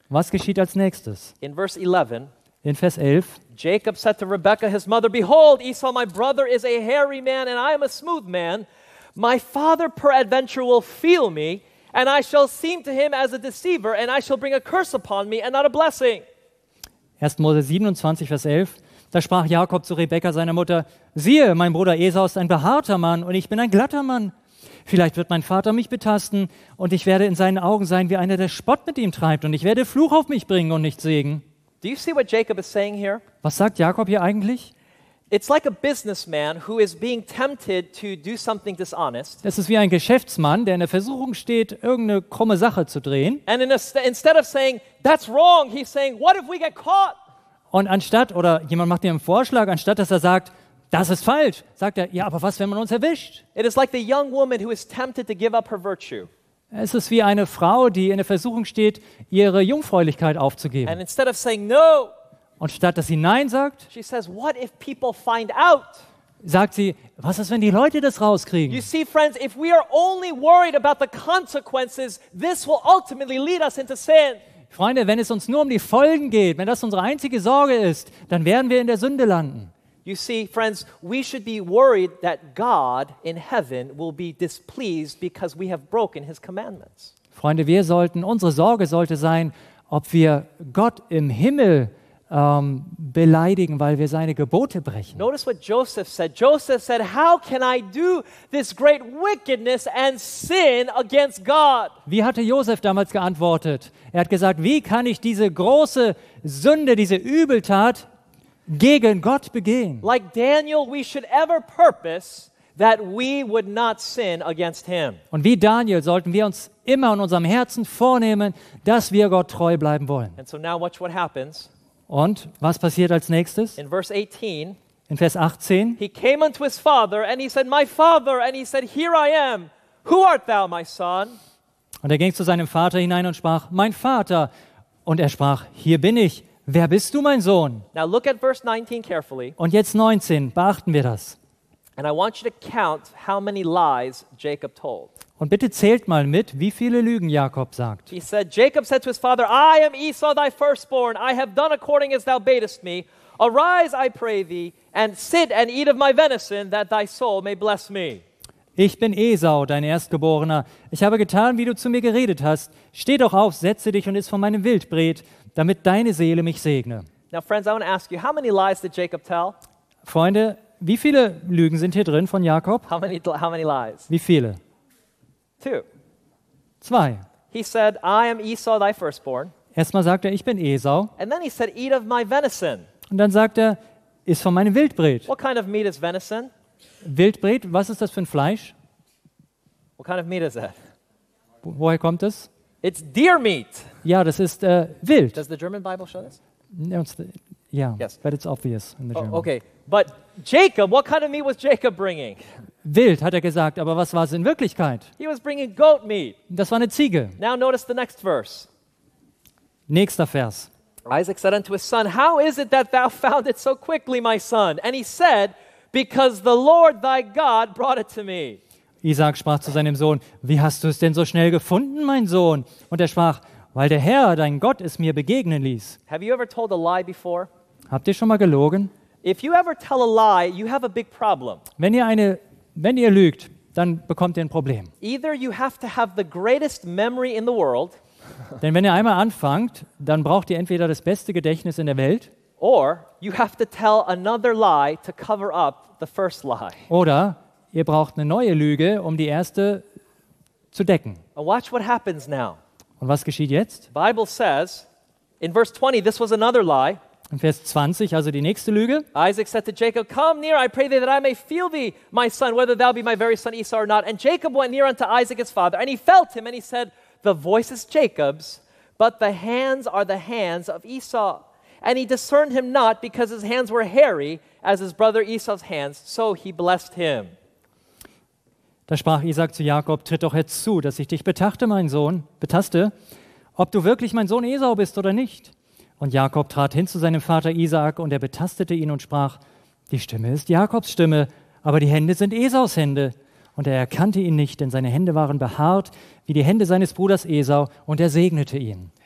Was geschieht als nächstes? In verse 11, In Vers 11, Jacob said to Rebekah, his mother, "Behold, Esau, my brother, is a hairy man, and I am a smooth man. My father peradventure will feel me, and I shall seem to him as a deceiver, and I shall bring a curse upon me, and not a blessing." 1. Mose 27, Vers 11, da sprach Jakob zu Rebekka, seiner Mutter, siehe, mein Bruder Esau ist ein behaarter Mann und ich bin ein glatter Mann. Vielleicht wird mein Vater mich betasten und ich werde in seinen Augen sein wie einer, der Spott mit ihm treibt und ich werde Fluch auf mich bringen und nicht Segen. Do you see what Jacob is saying here? Was sagt Jakob hier eigentlich? It's like a businessman who is being tempted to do something dishonest. Es ist wie ein Geschäftsmann, der in der Versuchung steht, irgendeine krumme Sache zu drehen. And instead of saying, "That's wrong," he's saying, "What if we get caught?" Und anstatt, oder jemand macht ihm einen Vorschlag, anstatt dass er sagt, das ist falsch, sagt er, ja, aber was, wenn man uns erwischt? It is like the young woman who is tempted to give up her virtue. Es ist wie eine Frau, die in der Versuchung steht, ihre Jungfräulichkeit aufzugeben. And instead of saying no, Und statt dass sie Nein sagt, she says, "What if people find out?" sagt sie, was ist, wenn die Leute das You rauskriegen? see, friends, if we are only worried about the consequences, this will ultimately lead us into sin. Freunde, wenn es uns nur um die Folgen geht, wenn das unsere einzige Sorge ist, dann werden wir in der Sünde landen. You see, friends, we should be worried that God in heaven will be displeased because we have broken his commandments. Freunde, unsere Sorge sollte sein, ob wir Gott im Himmel beleidigen, weil wir seine Gebote brechen. Notice what Joseph said. Joseph said, "How can I do this great wickedness and sin against God?" Wie hatte Josef damals geantwortet? Er hat gesagt, wie kann ich diese große Sünde, diese Übeltat gegen Gott begehen? Like Daniel, we should ever purpose that we would not sin against him. Und wie Daniel sollten wir uns immer in unserem Herzen vornehmen, dass wir Gott treu bleiben wollen. And so now watch what happens. Und was passiert als nächstes? In verse 18, In Vers 18, he came unto his father and he said, "My father," and he said, "Here I am. Who art thou, my son?" und er ging zu seinem Vater hinein und sprach, mein Vater. Und er sprach, hier bin ich. Wer bist du, mein Sohn? Now look at verse 19 carefully, Und jetzt 19, beachten wir das. and I want you to count how many lies Jacob told. Und bitte zählt mal mit, wie viele Lügen Jakob sagt. He said, Jacob said to his father, "I am Esau thy firstborn. I have done according as thou badest me. Arise, I pray thee, and sit and eat of my venison, that thy soul may bless me." Ich bin Esau, dein Erstgeborener. Ich habe getan, wie du zu mir geredet hast. Steh doch auf, setze dich und iss von meinem Wildbret, damit deine Seele mich segne. Now, friends, I want to ask you, how many lies did Jacob tell? Freunde, wie viele Lügen sind hier drin von Jakob? How many lies? Wie viele? 2. 2. He said, "I am Esau thy firstborn." Erstmal sagt er, ich bin Esau. And then he said, "Eat of my venison." Und dann sagt er, iss von meinem Wildbret. What kind of meat is venison? Wildbret, was ist das für ein Fleisch? What kind of meat is that? Woher kommt es? It's deer meat. Ja, das ist wild. Does the German Bible show this? Ja, Yes. but it's obvious in the German. Okay, but Jacob, what kind of meat was Jacob bringing? Wild, hat er gesagt, aber was war es in Wirklichkeit? He was bringing goat meat. Das war eine Ziege. Now notice the next verse. Nächster Vers. Isaac said unto his son, "How is it that thou found it so quickly, my son?" And he said, "Because the Lord thy God brought it to me." Isaac sprach zu seinem Sohn, wie hast du es denn so schnell gefunden, mein Sohn? Und er sprach, weil der Herr, dein Gott, es mir begegnen ließ. Have you ever told a lie before? Habt ihr schon mal gelogen? If you ever tell a lie, you have a big problem. Wenn ihr lügt, dann bekommt ihr ein Problem. Either you have to have the greatest memory in the world, Denn wenn ihr einmal anfangt, dann braucht ihr entweder das beste Gedächtnis in der Welt or you have to tell another lie to cover up the first lie. oder ihr braucht eine neue Lüge, um die erste zu decken. And watch what happens now. Und was geschieht jetzt? The Bible says, in verse 20, this was another lie. In Vers 20, also die nächste Lüge. Isaac said to Jacob, "Come near, I pray thee, that I may feel thee, my son, whether thou be my very son Esau or not." And Jacob went near unto Isaac his father, and he felt him, and he said, "The voice is Jacob's, but the hands are the hands of Esau." And he discerned him not, because his hands were hairy, as his brother Esau's hands, so he blessed him. Da sprach Isaac zu Jakob, tritt doch jetzt zu, dass ich dich betaste, mein Sohn, ob du wirklich mein Sohn Esau bist oder nicht. Und Jakob trat hin zu seinem Vater Isaak und er betastete ihn und sprach, die Stimme ist Jakobs Stimme, aber die Hände sind Esaus Hände. Und er erkannte ihn nicht, denn seine Hände waren behaart wie die Hände seines Bruders Esau und er segnete ihn.